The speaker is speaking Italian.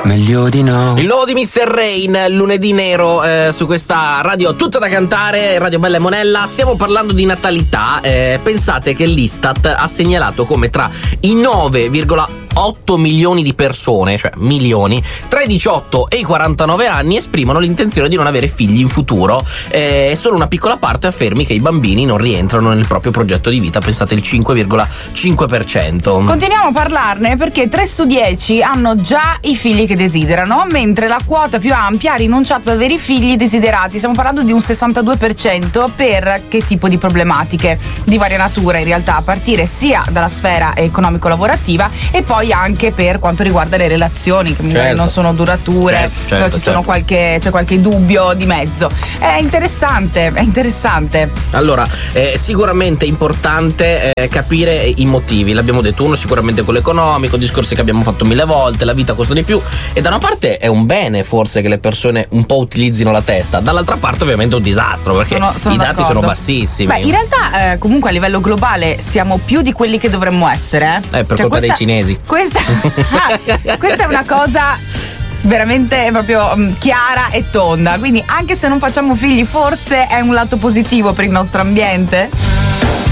Meglio di no. Il nuovo di Mr. Rain, lunedì nero, su questa radio tutta da cantare, Radio Bella e Monella. Stiamo parlando di natalità. Pensate che l'Istat ha segnalato come tra i 9,8 milioni di persone, cioè milioni, tra i 18 e i 49 anni esprimono l'intenzione di non avere figli in futuro. Solo una piccola parte affermi che i bambini non rientrano nel proprio progetto di vita. Pensate, il 5,5%. Continuiamo a parlarne perché 3 su 10 hanno già i figli che desiderano, mentre la quota più ampia ha rinunciato ad avere i figli desiderati. Stiamo parlando di un 62%. Per che tipo di problematiche? Di varia natura, in realtà, a partire sia dalla sfera economico-lavorativa e poi anche per quanto riguarda le relazioni che magari non sono durature, c'è qualche dubbio di mezzo. È interessante. Allora, sicuramente è importante capire i motivi. L'abbiamo detto, uno sicuramente quello economico, discorsi che abbiamo fatto 1000 volte, la vita costa di più, e da una parte è un bene forse che le persone un po' utilizzino la testa, dall'altra parte ovviamente è un disastro perché sono i dati sono bassissimi. Beh, in realtà comunque a livello globale siamo più di quelli che dovremmo essere. Per colpa dei cinesi. Questa è una cosa veramente proprio chiara e tonda, quindi anche se non facciamo figli forse è un lato positivo per il nostro ambiente.